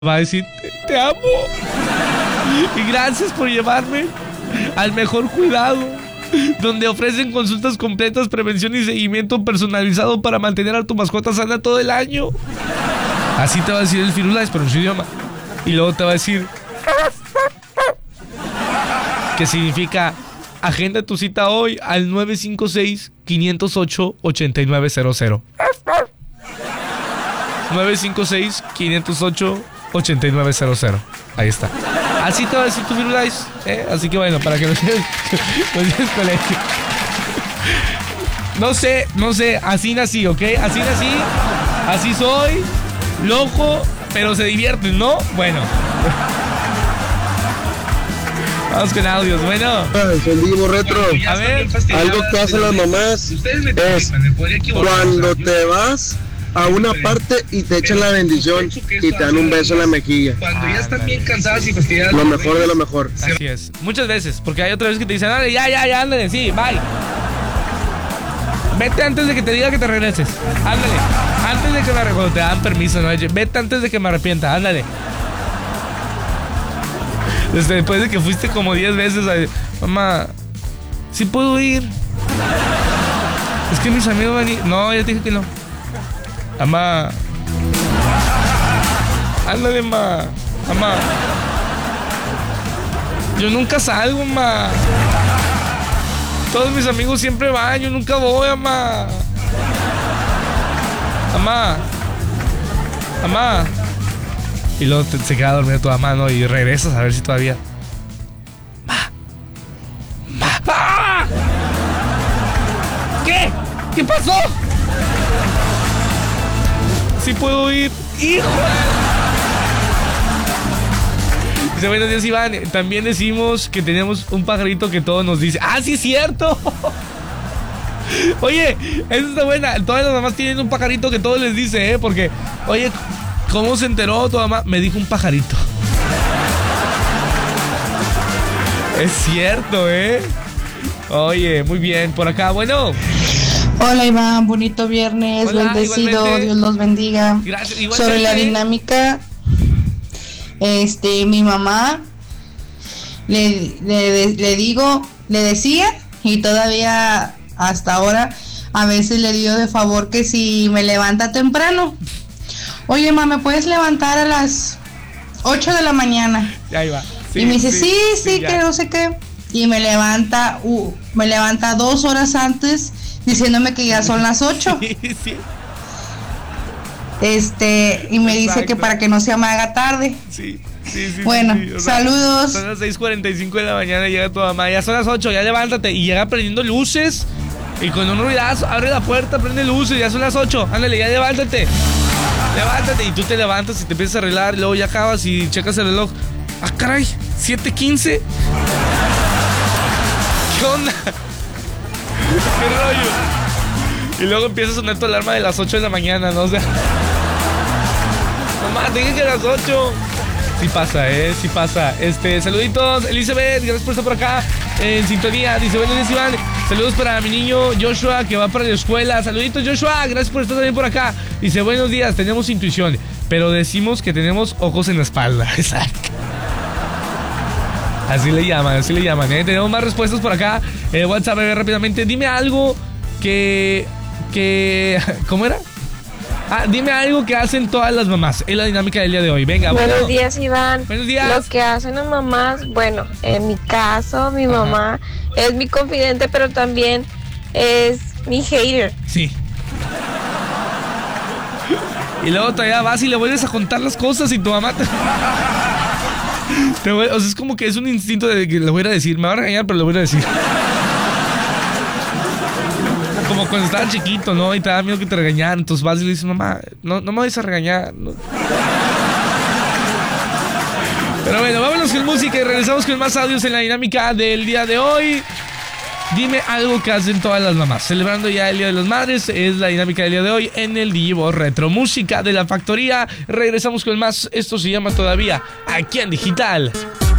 Va a decir, te amo. Y gracias por llevarme al mejor cuidado, donde ofrecen consultas completas, prevención y seguimiento personalizado para mantener a tu mascota sana todo el año. Así te va a decir el Firulais, pero en su idioma. Y luego te va a decir que significa agenda tu cita hoy al 956-508-8900. 956-508-8900. Ahí está. Así te va a decir tu Firulais, ¿eh? Así que bueno, para que no lleves colegio. No sé, así nací, ¿ok? Así nací, así soy, loco, pero se divierten, ¿no? Bueno. Vamos con audios, bueno. En vivo retro. A ver, algo que hacen las mamás es cuando te vas a una parte y te echan la bendición y te dan un beso en la mejilla. Cuando ya están bien cansadas y fastidiadas. Lo mejor de lo mejor. Así es. Muchas veces, porque hay otra vez que te dicen, dale, ya, ándale, sí, bye. Vete antes de que te diga que te regreses. Ándale. Antes de que cuando te dan permiso, ¿no? Vete antes de que me arrepienta, ándale. Después de que fuiste como 10 veces a... Mamá, ¿sí puedo ir? Es que mis amigos van a ir. No, ya te dije que no. Mamá. Ándale, mamá. Yo nunca salgo, mamá. Todos mis amigos siempre van, yo nunca voy, mamá. Mamá. Y luego se queda dormida tu mamá, ¿no? Y regresas a ver si todavía. ¡Ah! ¿Qué pasó? ¿Sí puedo ir? ¡Hijo! Dice, buenos días, Iván. También decimos que tenemos un pajarito que todo nos dice. ¡Ah, sí es cierto! Oye, esa está buena. Todas las mamás tienen un pajarito que todo les dice, ¿eh? Porque, oye, ¿cómo se enteró tu mamá? Me dijo un pajarito. Es cierto, ¿eh? Oye, muy bien. Por acá, bueno. Hola, Iván, bonito viernes. Hola, bendecido, igualmente. Dios los bendiga. Gracias, igualmente. Sobre la dinámica, mi mamá le decía, y todavía hasta ahora a veces le digo de favor que si me levanta temprano. Oye, mamá, ¿me puedes levantar a las 8 de la mañana? Ahí va. Sí, y me dice, sí, ya. que no sé qué. Y me levanta 2 horas antes diciéndome que ya son las 8. Sí. Y me dice que para que no se me haga tarde. Sí. Bueno, O sea, saludos. son las 6:45 de la mañana y llega tu mamá. Ya son las 8, ya levántate. Y llega prendiendo luces. Y con un ruidazo, abre la puerta, prende luces. Ya son las 8. Ándale, ya levántate. Y tú te levantas y te empiezas a arreglar. Y luego ya acabas y checas el reloj. Ah, caray, 7:15. ¿Qué onda? ¿Qué rollo? Y luego empieza a sonar tu alarma de las 8 de la mañana, ¿no? O sea, mamá, te dije que a las 8. Sí pasa, sí pasa. Saluditos, Elizabeth, gracias por estar por acá en sintonía. Dice, buenos días, Iván. Saludos para mi niño Joshua, que va para la escuela. Saluditos, Joshua, gracias por estar también por acá. Dice, buenos días, tenemos intuición, pero decimos que tenemos ojos en la espalda. Exacto. Así le llaman, ¿eh? Tenemos más respuestas por acá. WhatsApp, rápidamente. Dime algo que... ¿Cómo era? Dime algo que hacen todas las mamás. Es la dinámica del día de hoy. Venga, Buenos días, Iván. Buenos días. Lo que hacen las mamás, bueno, en mi caso, mi mamá es mi confidente, pero también es mi hater. Sí. Y luego todavía vas y le vuelves a contar las cosas y tu mamá o sea, es como que es un instinto de que le voy a decir. Me va a regañar, pero le voy a decir. Como cuando estaba chiquito, ¿no? Y te da miedo que te regañaran. Entonces vas y le dices, mamá, no me vayas a regañar. No. Pero bueno, vámonos con música y regresamos con más audios en la dinámica del día de hoy. Dime algo que hacen todas las mamás. Celebrando ya el Día de las Madres, es la dinámica del día de hoy en el Divo Retro. Música de la factoría. Regresamos con más. Esto se llama Todavía, aquí en Digital.